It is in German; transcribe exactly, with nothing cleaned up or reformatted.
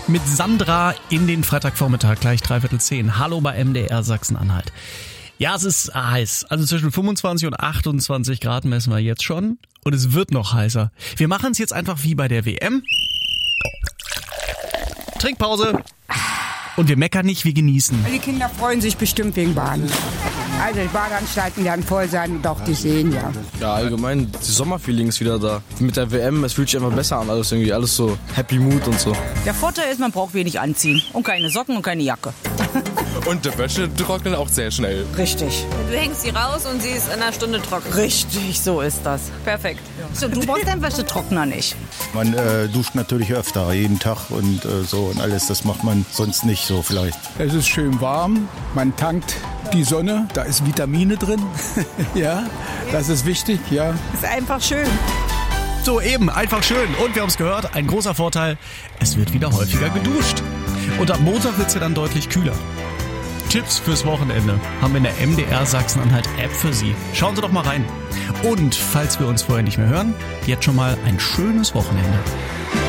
mit Sandra in den Freitagvormittag, gleich dreiviertel zehn. Hallo bei M D R Sachsen-Anhalt. Ja, es ist heiß. Also zwischen fünfundzwanzig und achtundzwanzig Grad messen wir jetzt schon. Und es wird noch heißer. Wir machen es jetzt einfach wie bei der W M. Trinkpause. Und wir meckern nicht, wir genießen. Die Kinder freuen sich bestimmt wegen Baden. Also die Badeanstalten werden voll sein und auch die Seen, ja. Ja, allgemein, das Sommerfeeling ist wieder da. Mit der W M, es fühlt sich einfach besser an, alles irgendwie, alles so Happy Mood und so. Der Vorteil ist, man braucht wenig anziehen und keine Socken und keine Jacke. Und die Wäsche trocknet auch sehr schnell. Richtig. Du hängst sie raus und sie ist in einer Stunde trocken. Richtig, so ist das. Perfekt. So, du brauchst deinen Wäschetrockner nicht. Man äh, duscht natürlich öfter, jeden Tag und äh, so und alles. Das macht man sonst nicht so vielleicht. Es ist schön warm, man tankt die Sonne, da ist Vitamine drin. Ja, das ist wichtig, ja. Ist einfach schön. So eben, einfach schön. Und wir haben es gehört, ein großer Vorteil, es wird wieder häufiger geduscht. Und ab Montag wird es ja dann deutlich kühler. Tipps fürs Wochenende haben wir in der M D R Sachsen-Anhalt App für Sie. Schauen Sie doch mal rein. Und falls wir uns vorher nicht mehr hören, jetzt schon mal ein schönes Wochenende.